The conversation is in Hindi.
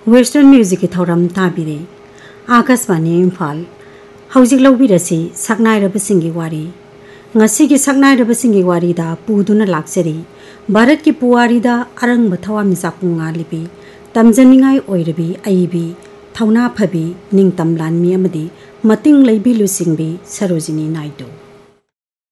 वेस्टर्न म्यूजिक की थौरम ताबिरे आकाशवाणी इम्फाल हौजिक लौबिरसी सकनाइरबसिंगी वारी ngasi saknairabasinggi warida puduna laksari Bharat ki puwarida arang bathawam japunga libi tamjaningai oirabi aibi thauna phabi ningtam lanmi amadi mating leibi lusingbi Sarojini Naidu